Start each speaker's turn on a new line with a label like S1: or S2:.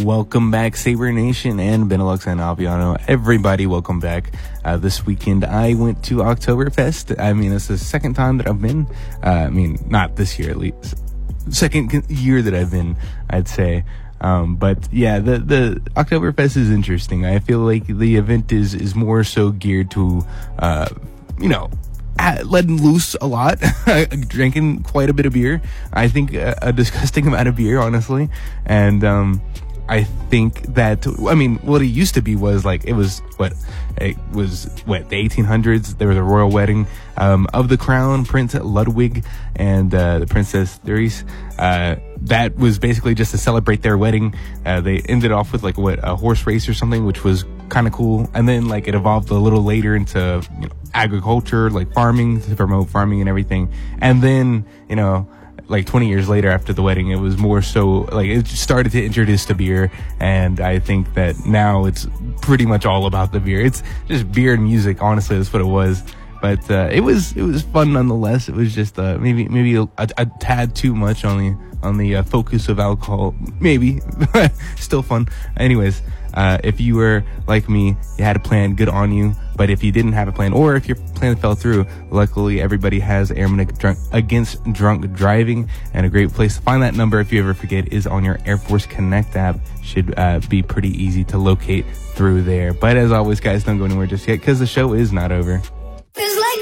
S1: Welcome back, Saber Nation and Benelux and Aviano. Everybody, welcome back. This weekend, I went to Oktoberfest. I mean, it's the second time that I've been. Not this year, at least. Second year that I've been, I'd say. But yeah, the Oktoberfest is interesting. I feel like the event is more so geared to, letting loose a lot, drinking quite a bit of beer. I think a disgusting amount of beer, honestly. And, I think that, what it used to be was like, the 1800s. There was a royal wedding, of the crown, Prince Ludwig and, the Princess Therese. That was basically just to celebrate their wedding. They ended off with a horse race or something, which was kind of cool. And then it evolved a little later into, agriculture, farming, to promote farming and everything. And then, 20 years later after the wedding, it was more so it started to introduce to beer. And I think that now it's pretty much all about the beer. It's just beer and music. Honestly, that's what it was. But, it was fun nonetheless. It was just, maybe a tad too much on the focus of alcohol. Maybe. Still fun. Anyways, if you were like me, you had a plan, good on you. But if you didn't have a plan, or if your plan fell through, luckily everybody has Airmen Against Drunk Driving. And a great place to find that number, if you ever forget, is on your Air Force Connect app. Should be pretty easy to locate through there. But as always, guys, don't go anywhere just yet, because the show is not over.